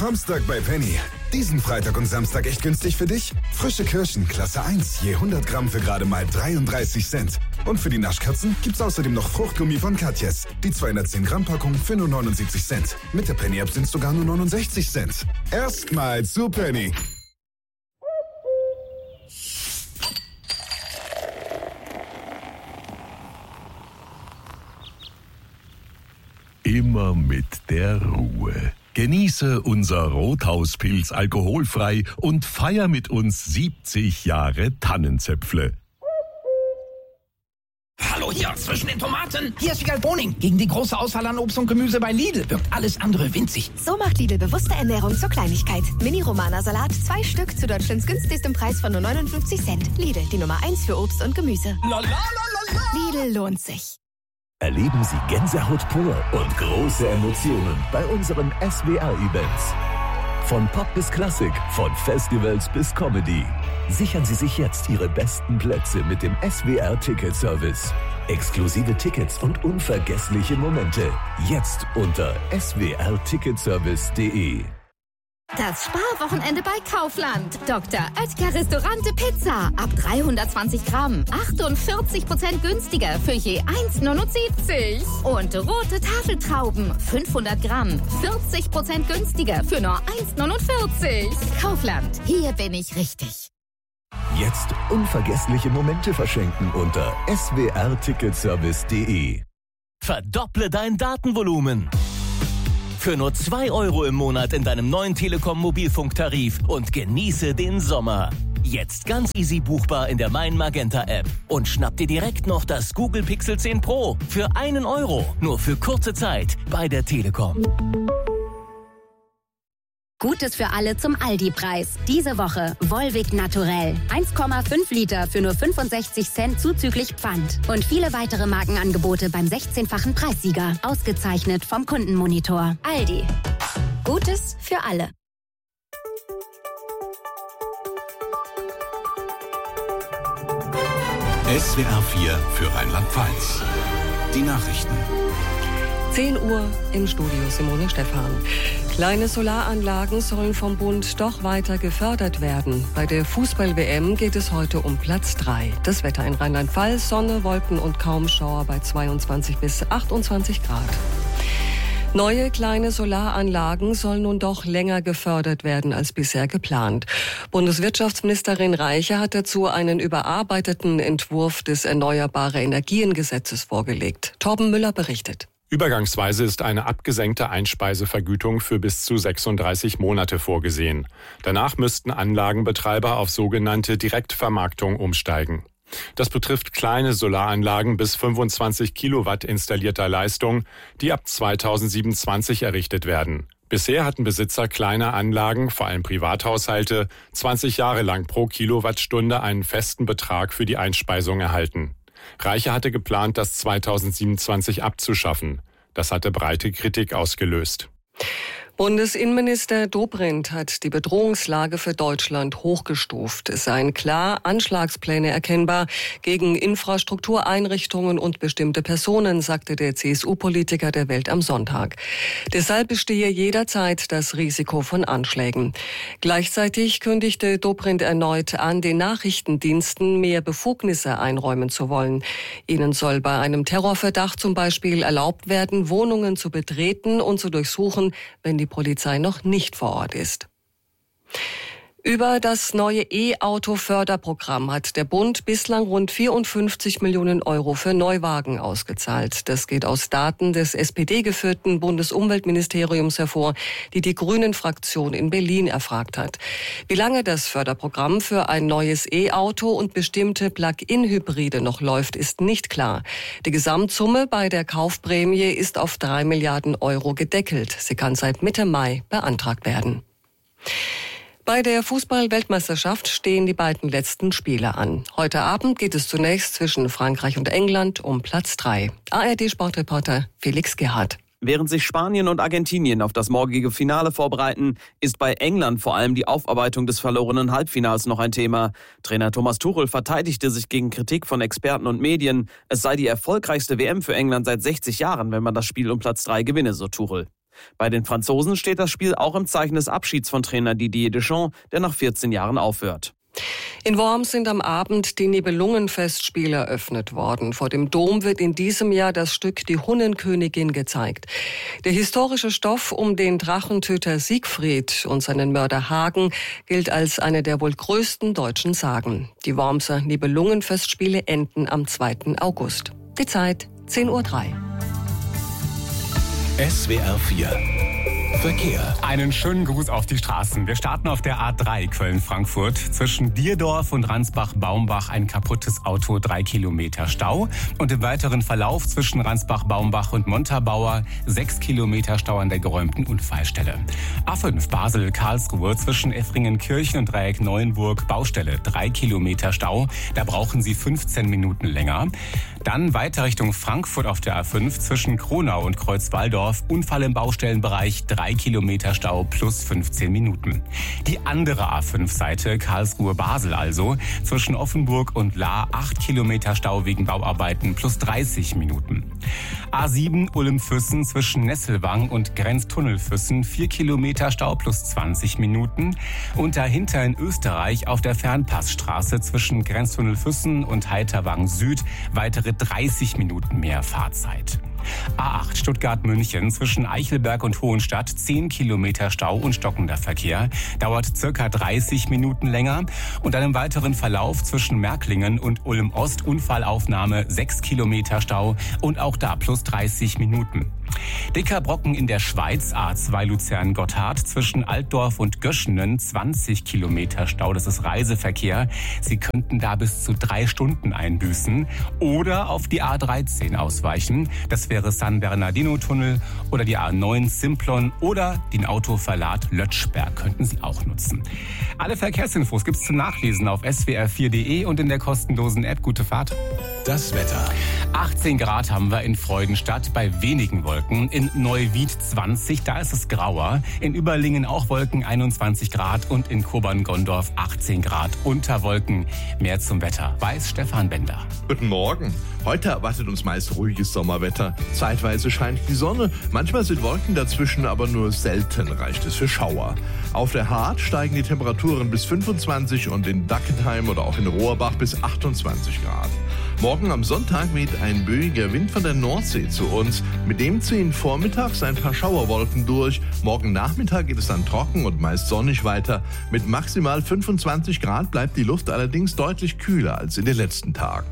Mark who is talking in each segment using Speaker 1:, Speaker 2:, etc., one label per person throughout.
Speaker 1: Samstag bei Penny. Diesen Freitag und Samstag echt günstig für dich? Frische Kirschen, Klasse 1, je 100 Gramm für gerade mal 33 Cent. Und für die Naschkatzen gibt's außerdem noch Fruchtgummi von Katjes. Die 210 Gramm Packung für nur 79 Cent. Mit der Penny-App sind's sogar nur 69 Cent. Erstmal zu Penny.
Speaker 2: Immer mit der Ruhe. Genieße unser Rothauspilz alkoholfrei und feier mit uns 70 Jahre Tannenzäpfle.
Speaker 3: Hallo hier, zwischen den Tomaten. Hier ist Wiegald Boning. Gegen die große Auswahl an Obst und Gemüse bei Lidl wirkt alles andere winzig.
Speaker 4: So macht Lidl bewusste Ernährung zur Kleinigkeit. Mini-Romana-Salat, 2 Stück zu Deutschlands günstigstem Preis von nur 59 Cent. Lidl, die Nummer 1 für Obst und Gemüse. Lidl lohnt sich.
Speaker 5: Erleben Sie Gänsehaut pur und große Emotionen bei unseren SWR-Events. Von Pop bis Klassik, von Festivals bis Comedy. Sichern Sie sich jetzt Ihre besten Plätze mit dem SWR-Ticket-Service. Exklusive Tickets und unvergessliche Momente. Jetzt unter swrticketservice.de.
Speaker 6: Das Sparwochenende bei Kaufland. Dr. Oetker Restaurante Pizza. Ab 320 Gramm. 48% günstiger für je 1,79. Und rote Tafeltrauben. 500 Gramm. 40% günstiger für nur 1,49. Kaufland. Hier bin ich richtig.
Speaker 5: Jetzt unvergessliche Momente verschenken unter swrticketservice.de.
Speaker 7: Verdopple dein Datenvolumen. Für nur 2 € im Monat in deinem neuen Telekom-Mobilfunktarif und genieße den Sommer. Jetzt ganz easy buchbar in der Mein Magenta App. Und schnapp dir direkt noch das Google Pixel 10 Pro für 1 €. Nur für kurze Zeit bei der Telekom.
Speaker 8: Gutes für alle zum Aldi-Preis. Diese Woche Volvic Naturell. 1,5 Liter für nur 65 Cent zuzüglich Pfand. Und viele weitere Markenangebote beim 16-fachen Preissieger. Ausgezeichnet vom Kundenmonitor. Aldi. Gutes für alle.
Speaker 2: SWR 4 für Rheinland-Pfalz. Die Nachrichten.
Speaker 9: 10 Uhr im Studio, Simone Stephan. Kleine Solaranlagen sollen vom Bund doch weiter gefördert werden. Bei der Fußball-WM geht es heute um Platz 3. Das Wetter in Rheinland-Pfalz, Sonne, Wolken und kaum Schauer bei 22 bis 28 Grad. Neue kleine Solaranlagen sollen nun doch länger gefördert werden als bisher geplant. Bundeswirtschaftsministerin Reiche hat dazu einen überarbeiteten Entwurf des Erneuerbare-Energien-Gesetzes vorgelegt. Torben Müller berichtet.
Speaker 10: Übergangsweise ist eine abgesenkte Einspeisevergütung für bis zu 36 Monate vorgesehen. Danach müssten Anlagenbetreiber auf sogenannte Direktvermarktung umsteigen. Das betrifft kleine Solaranlagen bis 25 Kilowatt installierter Leistung, die ab 2027 errichtet werden. Bisher hatten Besitzer kleiner Anlagen, vor allem Privathaushalte, 20 Jahre lang pro Kilowattstunde einen festen Betrag für die Einspeisung erhalten. Reiche hatte geplant, das 2027 abzuschaffen. Das hatte breite Kritik ausgelöst.
Speaker 9: Bundesinnenminister Dobrindt hat die Bedrohungslage für Deutschland hochgestuft. Es seien klar Anschlagspläne erkennbar gegen Infrastruktureinrichtungen und bestimmte Personen, sagte der CSU-Politiker der Welt am Sonntag. Deshalb bestehe jederzeit das Risiko von Anschlägen. Gleichzeitig kündigte Dobrindt erneut an, den Nachrichtendiensten mehr Befugnisse einräumen zu wollen. Ihnen soll bei einem Terrorverdacht zum Beispiel erlaubt werden, Wohnungen zu betreten und zu durchsuchen, wenn die Polizei noch nicht vor Ort ist. Über das neue E-Auto-Förderprogramm hat der Bund bislang rund 54 Millionen € für Neuwagen ausgezahlt. Das geht aus Daten des SPD-geführten Bundesumweltministeriums hervor, die die Grünen-Fraktion in Berlin erfragt hat. Wie lange das Förderprogramm für ein neues E-Auto und bestimmte Plug-in-Hybride noch läuft, ist nicht klar. Die Gesamtsumme bei der Kaufprämie ist auf 3 Milliarden € gedeckelt. Sie kann seit Mitte Mai beantragt werden. Bei der Fußball-Weltmeisterschaft stehen die beiden letzten Spiele an. Heute Abend geht es zunächst zwischen Frankreich und England um Platz 3. ARD-Sportreporter Felix Gerhardt.
Speaker 11: Während sich Spanien und Argentinien auf das morgige Finale vorbereiten, ist bei England vor allem die Aufarbeitung des verlorenen Halbfinals noch ein Thema. Trainer Thomas Tuchel verteidigte sich gegen Kritik von Experten und Medien. Es sei die erfolgreichste WM für England seit 60 Jahren, wenn man das Spiel um Platz 3 gewinne, so Tuchel. Bei den Franzosen steht das Spiel auch im Zeichen des Abschieds von Trainer Didier Deschamps, der nach 14 Jahren aufhört.
Speaker 9: In Worms sind am Abend die Nibelungenfestspiele eröffnet worden. Vor dem Dom wird in diesem Jahr das Stück Die Hunnenkönigin gezeigt. Der historische Stoff um den Drachentöter Siegfried und seinen Mörder Hagen gilt als eine der wohl größten deutschen Sagen. Die Wormser Nibelungenfestspiele enden am 2. August. Die Zeit 10:03 Uhr.
Speaker 12: SWR 4 Verkehr.
Speaker 13: Einen schönen Gruß auf die Straßen. Wir starten auf der A3 Köln-Frankfurt. Zwischen Dierdorf und Ransbach-Baumbach ein kaputtes Auto, 3 Kilometer Stau. Und im weiteren Verlauf zwischen Ransbach-Baumbach und Montabaur 6 Kilometer Stau an der geräumten Unfallstelle. A5 Basel-Karlsruhe zwischen Effringen-Kirchen und Dreieck Neuenburg Baustelle, 3 Kilometer Stau. Da brauchen Sie 15 Minuten länger. Dann weiter Richtung Frankfurt auf der A5 zwischen Kronau und Kreuzwaldorf. Unfall im Baustellenbereich, 3 Kilometer Stau plus 15 Minuten. Die andere A5-Seite, Karlsruhe-Basel also, zwischen Offenburg und Lahr 8 Kilometer Stau wegen Bauarbeiten plus 30 Minuten. A7 Ulm-Füssen zwischen Nesselwang und Grenztunnelfüssen 4 Kilometer Stau plus 20 Minuten. Und dahinter in Österreich auf der Fernpassstraße zwischen Grenztunnelfüssen und Heiterwang Süd weitere 30 Minuten mehr Fahrzeit. A8 Stuttgart-München zwischen Eichelberg und Hohenstadt 10 Kilometer Stau und stockender Verkehr. Dauert circa 30 Minuten länger. Und dann im weiteren Verlauf zwischen Märklingen und Ulm-Ost Unfallaufnahme 6 Kilometer Stau und auch da plus 30 Minuten. Dicker Brocken in der Schweiz, A2 Luzern-Gotthard zwischen Altdorf und Göschenen 20 Kilometer Stau, das ist Reiseverkehr. Sie könnten da bis zu 3 Stunden einbüßen oder auf die A13 ausweichen. Das wäre San Bernardino-Tunnel oder die A9 Simplon oder den Autoverlad Lötschberg könnten Sie auch nutzen. Alle Verkehrsinfos gibt's zum Nachlesen auf swr4.de und in der kostenlosen App. Gute Fahrt.
Speaker 12: Das Wetter.
Speaker 13: 18 Grad haben wir in Freudenstadt bei wenigen Wolken. In Neuwied 20, da ist es grauer. In Überlingen auch Wolken, 21 Grad. Und in Kobern-Gondorf 18 Grad unter Wolken. Mehr zum Wetter weiß Stefan Bender.
Speaker 14: Guten Morgen. Heute erwartet uns meist ruhiges Sommerwetter. Zeitweise scheint die Sonne. Manchmal sind Wolken dazwischen, aber nur selten reicht es für Schauer. Auf der Hart steigen die Temperaturen bis 25 und in Dackenheim oder auch in Rohrbach bis 28 Grad. Morgen am Sonntag weht ein böiger Wind von der Nordsee zu uns. Mit dem ziehen vormittags ein paar Schauerwolken durch. Morgen Nachmittag geht es dann trocken und meist sonnig weiter. Mit maximal 25 Grad bleibt die Luft allerdings deutlich kühler als in den letzten Tagen.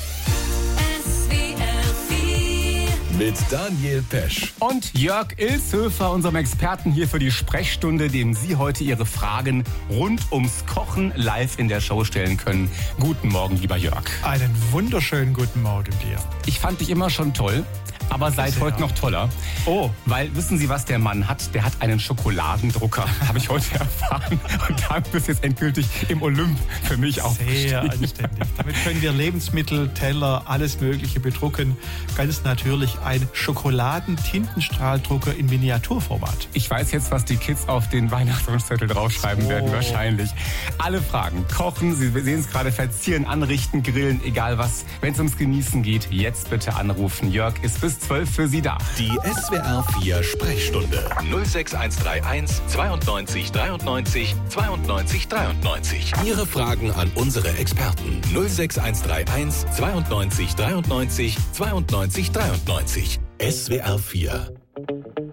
Speaker 12: Mit Daniel Pesch
Speaker 13: und Jörg Ilshöfer, unserem Experten hier für die Sprechstunde, dem Sie heute Ihre Fragen rund ums Kochen live in der Show stellen können. Guten Morgen, lieber Jörg.
Speaker 15: Einen wunderschönen guten Morgen dir.
Speaker 13: Ich fand dich immer schon toll, aber seit heute noch toller.
Speaker 15: Oh.
Speaker 13: Weil, wissen Sie, was der Mann hat? Der hat einen Schokoladendrucker, habe ich heute erfahren. Und damit ist jetzt endgültig im Olymp für mich auch
Speaker 15: sehr anständig. Damit können wir Lebensmittel, Teller, alles Mögliche bedrucken. Ganz natürlich ein Schokoladentintenstrahldrucker in Miniaturformat.
Speaker 13: Ich weiß jetzt, was die Kids auf den Weihnachtswunschzettel draufschreiben werden, wahrscheinlich. Alle Fragen, kochen, Sie sehen es gerade, verzieren, anrichten, grillen, egal was. Wenn es ums Genießen geht, jetzt bitte anrufen. Jörg ist bis 12 für Sie da.
Speaker 12: Die SWR 4 Sprechstunde 06131 92 93 92 93. Ihre Fragen an unsere Experten 06131 92 93 92 93. SWR 4